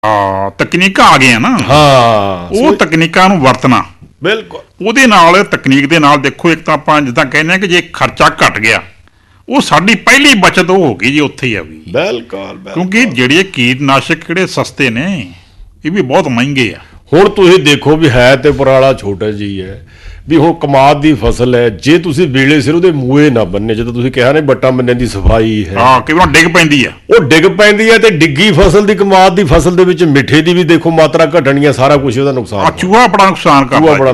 ਤਕਨੀਕਾਂ ਆ ਗਈਆਂ ਨਾ। ਉਹ ਤਕਨੀਕਾਂ ਨੂੰ ਵਰਤਣਾ ਬਿਲਕੁਲ। ਉਹਦੇ ਨਾਲ ਤਕਨੀਕ ਦੇ ਨਾਲ ਦੇਖੋ, ਇੱਕ ਤਾਂ ਆਪਾਂ ਜਿੱਦਾਂ ਕਹਿੰਦੇ ਆ ਕਿ ਜੇ ਖਰਚਾ ਘਟ ਗਿਆ, ਉਹ ਸਾਡੀ ਪਹਿਲੀ ਬਚਤ ਉਹ ਹੋ ਗਈ ਜੀ, ਉੱਥੇ ਹੀ ਆ ਵੀ। ਬਿਲਕੁਲ। ਕਿਉਂਕਿ ਜਿਹੜੇ ਕੀਟਨਾਸ਼ਕ ਕਿਹੜੇ ਸਸਤੇ ਨੇ, ਇਹ ਵੀ ਬਹੁਤ ਮਹਿੰਗੇ ਆ। ਹੁਣ ਤੁਸੀਂ ਦੇਖੋ ਵੀ ਹੈ ਤੇ ਪਰਾਲਾ ਛੋਟਾ ਜਿਹੀ ਹੈ, ਵੀ ਹੁਣ ਕਮਾਦ ਦੀ ਫਸਲ ਹੈ, ਜੇ ਤੁਸੀਂ ਵੇਲੇ ਸਿਰ ਉਹਦੇ ਮੂਹੇ ਨਾ ਬੰਨੇ, ਜਦੋਂ ਤੁਸੀਂ ਕਿਹਾ ਨਾ ਬੱਟਾ ਬੰਨਣ ਦੀ ਸਫਾਈ ਹੈ, ਕਈ ਵਾਰ ਡਿੱਗ ਪੈਂਦੀ ਆ, ਉਹ ਡਿੱਗ ਪੈਂਦੀ ਹੈ। ਤੇ ਡਿੱਗੀ ਫਸਲ ਦੀ, ਕਮਾਦ ਦੀ ਫਸਲ ਦੇ ਵਿੱਚ ਮਿੱਠੇ ਦੀ ਵੀ ਦੇਖੋ ਮਾਤਰਾ ਘਟਣੀ ਹੈ, ਸਾਰਾ ਕੁਝ ਉਹਦਾ ਨੁਕਸਾਨ। ਚੂਹਾ ਬੜਾ ਨੁਕਸਾਨ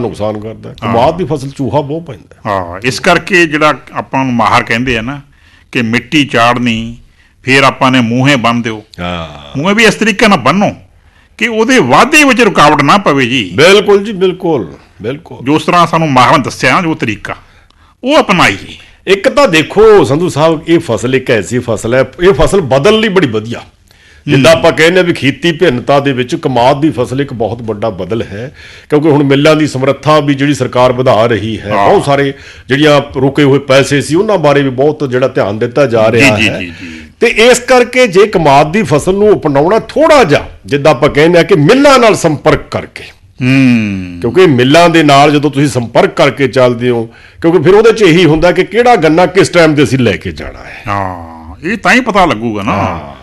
ਕਰਦਾ ਕਮਾਦ ਦੀ ਫਸਲ, ਚੂਹਾ ਬਹੁਤ ਪੈਂਦਾ। ਇਸ ਕਰਕੇ ਜਿਹੜਾ ਆਪਾਂ ਨੂੰ ਮਾਹਰ ਕਹਿੰਦੇ ਆ ਨਾ ਕਿ ਮਿੱਟੀ ਚਾੜਨੀ, ਫਿਰ ਆਪਾਂ ਨੇ ਮੂੰਹੇ ਬੰਨ ਦਿਓ। ਮੂੰਹੇ ਵੀ ਇਸ ਤਰੀਕੇ ਨਾਲ ਬੰਨੋ ਕਿ ਉਹਦੇ ਵਾਧੇ ਵਿੱਚ ਰੁਕਾਵਟ ਨਾ ਪਵੇ ਜੀ। ਬਿਲਕੁਲ ਜੀ, ਬਿਲਕੁਲ। ਜਿਸ ਤਰ੍ਹਾਂ ਸਾਨੂੰ ਮਾਹਰਾਂ ਦੱਸਿਆ ਜੋ ਤਰੀਕਾ, ਉਹ ਅਪਣਾਈਏ। ਇੱਕ ਤਾਂ ਦੇਖੋ ਸੰਧੂ ਸਾਹਿਬ, ਇਹ ਫਸਲ ਇੱਕ ਐਸੀ ਫਸਲ ਹੈ, ਇਹ ਫਸਲ ਬਦਲ ਲਈ ਬੜੀ ਵਧੀਆ। ਜਿੱਦਾਂ ਆਪਾਂ ਕਹਿੰਦੇ ਵੀ ਖੇਤੀ ਭਿੰਨਤਾ ਦੇ ਵਿੱਚ ਕਮਾਦ ਦੀ ਫਸਲ ਇੱਕ ਬਹੁਤ ਵੱਡਾ ਬਦਲ ਹੈ, ਕਿਉਂਕਿ ਹੁਣ ਮਿੱਲਾਂ ਦੀ ਸਮਰੱਥਾ ਵੀ ਜਿਹੜੀ ਸਰਕਾਰ ਵਧਾ ਰਹੀ ਹੈ, ਬਹੁਤ ਸਾਰੇ ਜਿਹੜੀਆਂ ਰੁਕੇ ਹੋਏ ਪੈਸੇ ਸੀ ਉਹਨਾਂ ਬਾਰੇ ਵੀ ਬਹੁਤ ਜਿਹੜਾ ਧਿਆਨ ਦਿੱਤਾ ਜਾ ਰਿਹਾ ਹੈ। ਤੇ ਇਸ ਕਰਕੇ ਜੇ ਕਮਾਦ ਦੀ ਫਸਲ ਨੂੰ ਅਪਣਾਉਣਾ ਥੋੜਾ ਜਿਹਾ, ਜਿੱਦਾਂ ਆਪਾਂ ਕਹਿੰਦੇ ਆ ਕਿ ਮਿੱਲਾਂ ਨਾਲ ਸੰਪਰਕ ਕਰਕੇ, ਕਿਉਂਕਿ ਮਿੱਲਾਂ ਦੇ ਨਾਲ ਜਦੋਂ ਤੁਸੀਂ ਸੰਪਰਕ ਕਰਕੇ ਚੱਲਦੇ ਹੋ, ਕਿਉਂਕਿ ਫਿਰ ਉਹਦੇ 'ਚ ਇਹੀ ਹੁੰਦਾ ਕਿ ਕਿਹੜਾ ਗੰਨਾ ਕਿਸ ਟਾਈਮ ਤੇ ਅਸੀਂ ਲੈ ਕੇ ਜਾਣਾ ਹੈ। ਇਹ ਤਾਂ ਹੀ ਪਤਾ ਲੱਗੂਗਾ ਨਾ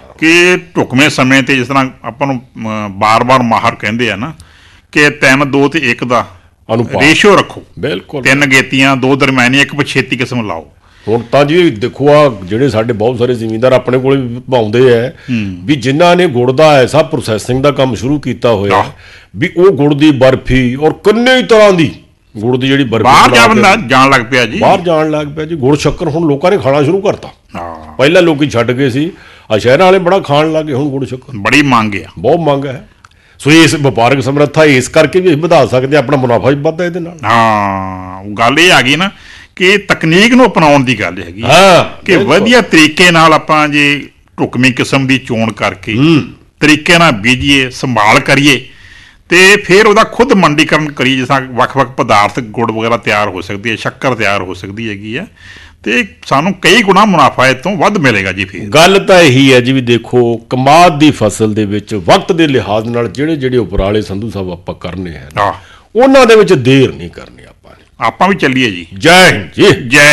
ਕਿ ਢੁਕਵੇਂ ਸਮੇਂ ਤੇ, ਜਿਸ ਤਰ੍ਹਾਂ ਆਪਾਂ ਨੂੰ ਬਾਰ-ਬਾਰ ਮਾਹਰ ਕਹਿੰਦੇ ਆ ਨਾ ਕਿ 3, 2 ਤੇ 1 ਦਾ ਰੇਸ਼ੋ ਰੱਖੋ। ਬਿਲਕੁਲ। 3 ਗੇਤੀਆਂ, 2 ਦਰਮਿਆਨੀ, 1 ਪਛੇਤੀ ਕਿਸਮ ਲਾਓ। ਹੁਣ ਤਾਂ ਜੀ ਦੇਖੋ, ਆ ਜਿਹੜੇ ਸਾਡੇ ਬਹੁਤ ਸਾਰੇ ਜ਼ਿਮੀਂਦਾਰ ਆਪਣੇ ਕੋਲ ਵੀ ਪਾਉਂਦੇ ਆ ਵੀ ਜਿਨ੍ਹਾਂ ਨੇ ਗੁੜ ਦਾ ਐਸਾ ਪ੍ਰੋਸੈਸਿੰਗ ਦਾ ਕੰਮ ਸ਼ੁਰੂ ਕੀਤਾ ਹੋਇਆ ਵੀ ਉਹ ਗੁੜ ਦੀ ਬਰਫੀ ਔਰ ਕਿੰਨੇ ਤਰ੍ਹਾਂ ਦੀ ਗੁੜ ਦੀ ਜਿਹੜੀ ਬਰਫੀ ਬਾਹਰ ਜਾਣ ਲੱਗ ਪਿਆ ਜੀ। ਗੁੜ ਸ਼ੱਕਰ ਹੁਣ ਲੋਕਾਂ ਨੇ ਖਾਣਾ ਸ਼ੁਰੂ ਕਰਤਾ। ਪਹਿਲਾਂ ਲੋਕੀ ਛੱਡ ਗਏ ਸੀ, ਆ ਸ਼ਹਿਰਾਂ ਵਾਲੇ ਬੜਾ ਖਾਣ ਲੱਗੇ ਹੁਣ ਗੁੜ ਸ਼ੱਕਰ। ਬੜੀ ਮੰਗ ਆ, ਬਹੁਤ ਮੰਗ ਹੈ। ਸੋ ਇਸ ਵਪਾਰਕ ਸਮਰੱਥਾ ਇਸ ਕਰਕੇ ਵੀ ਵਧਾ ਸਕਦੇ, ਆਪਣਾ ਮੁਨਾਫਾ ਵੀ ਵੱਧਦਾ ਇਹਦੇ ਨਾਲ। ਗੱਲ ਇਹ ਆ ਗਈ ਨਾ ਕਿ ਤਕਨੀਕ ਨੂੰ ਅਪਣਾਉਣ ਦੀ ਗੱਲ ਹੈਗੀ ਕਿ ਵਧੀਆ ਤਰੀਕੇ ਨਾਲ ਆਪਾਂ ਜੇ ਢੁਕਵੀਂ ਕਿਸਮ ਦੀ ਚੋਣ ਕਰਕੇ ਤਰੀਕੇ ਨਾਲ ਬੀਜੀਏ, ਸੰਭਾਲ ਕਰੀਏ, ਤੇ ਫਿਰ ਉਹਦਾ ਖੁਦ ਮੰਡੀਕਰਨ ਕਰੀਏ, ਜਿਸ ਤਰ੍ਹਾਂ ਵੱਖ-ਵੱਖ ਪਦਾਰਥ ਗੁੜ ਵਗੈਰਾ ਤਿਆਰ ਹੋ ਸਕਦੀ ਹੈ, ਸ਼ੱਕਰ ਤਿਆਰ ਹੋ ਸਕਦੀ ਹੈਗੀ ਹੈ, ਤੇ ਸਾਨੂੰ ਕਈ ਗੁਣਾ ਮੁਨਾਫਾ ਇਹ ਤੋਂ ਵੱਧ ਮਿਲੇਗਾ ਜੀ। ਫਿਰ ਗੱਲ ਤਾਂ ਇਹੀ ਹੈ ਜੀ ਵੀ ਦੇਖੋ, ਕਮਾਦ ਦੀ ਫਸਲ ਦੇ ਵਿੱਚ ਵਕਤ ਦੇ ਲਿਹਾਜ਼ ਨਾਲ ਜਿਹੜੇ ਉਪਰਾਲੇ ਸੰਧੂ ਸਾਹਿਬ ਆਪਾਂ ਕਰਨੇ ਹਨ, ਉਹਨਾਂ ਦੇ ਵਿੱਚ ਦੇਰ ਨਹੀਂ ਕਰਨੀ ਆਪਾਂ ਵੀ ਚੱਲੀਏ ਜੀ। ਜੈ ਹਿੰਦ ਜੀ। ਜੈ